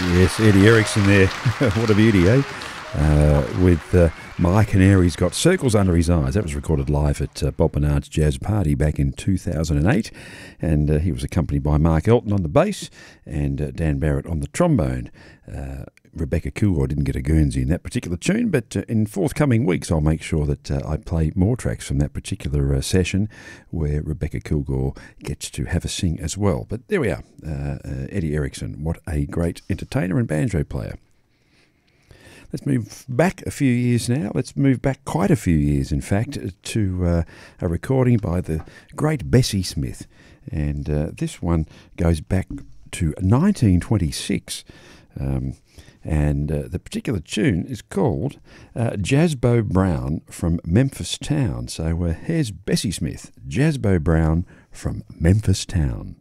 Yes, Eddie Erickson there. What a beauty, eh? With My Canary's Got Circles Under His Eyes. That was recorded live at Bob Bernard's Jazz Party back in 2008. And he was accompanied by Mark Elton on the bass and Dan Barrett on the trombone. Rebecca Kilgore didn't get a Guernsey in that particular tune, but in forthcoming weeks I'll make sure that I play more tracks from that particular session where Rebecca Kilgore gets to have a sing as well. But there we are, Eddie Erickson, what a great entertainer and banjo player. Let's move back a few years now. Let's move back quite a few years, in fact, to a recording by the great Bessie Smith. And this one goes back to 1926. And the particular tune is called Jazzbo Brown from Memphis Town. So here's Bessie Smith, Jazzbo Brown from Memphis Town.